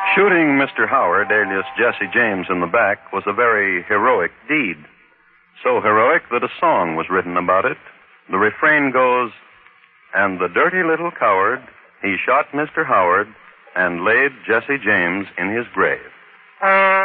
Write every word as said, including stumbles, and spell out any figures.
Shooting Mister Howard, alias Jesse James, in the back was a very heroic deed. So heroic that a song was written about it. The refrain goes, "And the dirty little coward, he shot Mister Howard and laid Jesse James in his grave."